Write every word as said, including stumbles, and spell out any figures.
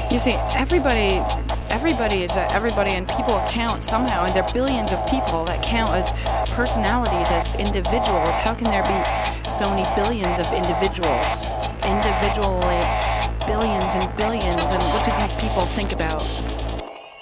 You see, everybody, everybody is a, everybody, and people count somehow, and there are billions of people that count as personalities, as individuals. How can there be so many billions of individuals, individually, billions and billions? And what do these people think about?